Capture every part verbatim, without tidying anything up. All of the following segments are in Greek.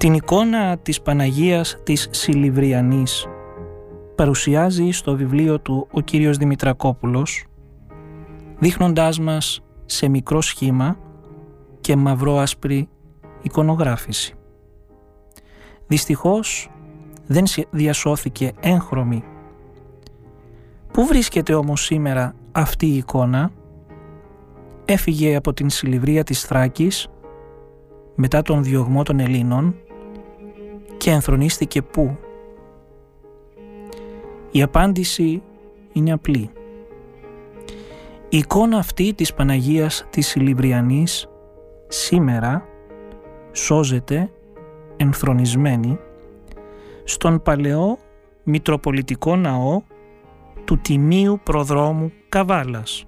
Την εικόνα της Παναγίας της Σιλιβριανής παρουσιάζει στο βιβλίο του ο κύριος Δημητρακόπουλος, δείχνοντάς μας σε μικρό σχήμα και μαυρό-άσπρη εικονογράφηση. Δυστυχώς δεν διασώθηκε έγχρωμη. Πού βρίσκεται όμως σήμερα αυτή η εικόνα? Έφυγε από την Σιλιβρία της Θράκης μετά τον διωγμό των Ελλήνων και ενθρονίστηκε πού? Η απάντηση είναι απλή. Η εικόνα αυτή της Παναγίας της Σιλιβριανής σήμερα σώζεται ενθρονισμένη στον παλαιό Μητροπολιτικό Ναό του Τιμίου Προδρόμου Καβάλας.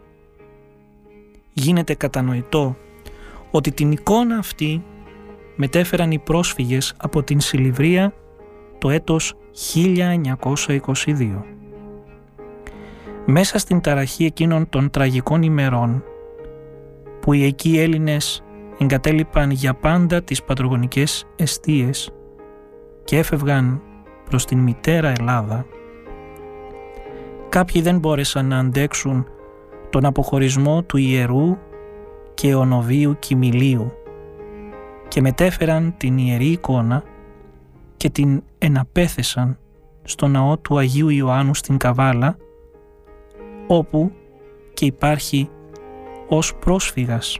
Γίνεται κατανοητό ότι την εικόνα αυτή μετέφεραν οι πρόσφυγες από την Σιλιβρία το έτος χίλια εννιακόσια είκοσι δύο. Μέσα στην ταραχή εκείνων των τραγικών ημερών που οι εκεί Έλληνες εγκατέλειπαν για πάντα τις πατρογονικές εστίες και έφευγαν προς την μητέρα Ελλάδα, κάποιοι δεν μπόρεσαν να αντέξουν τον αποχωρισμό του ιερού και αιωνοβίου κοιμηλίου και μετέφεραν την ιερή εικόνα και την εναπέθεσαν στο ναό του Αγίου Ιωάννου στην Καβάλα, όπου και υπάρχει ως πρόσφυγας.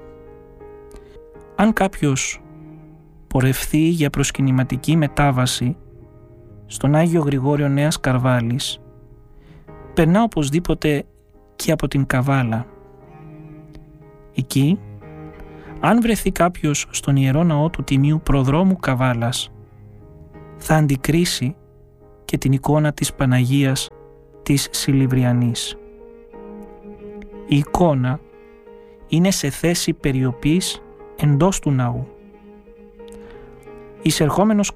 Αν κάποιος πορευθεί για προσκυνηματική μετάβαση στον Άγιο Γρηγόριο Νέας Καρβάλης, περνά οπωσδήποτε και από την Καβάλα. Εκεί, αν βρεθεί κάποιος στον Ιερό Ναό του Τιμίου Προδρόμου Καβάλας, θα αντικρίσει και την εικόνα της Παναγίας της Σιλιβριανής. Η εικόνα είναι σε θέση περιοπής εντός του ναού. Εισερχόμενος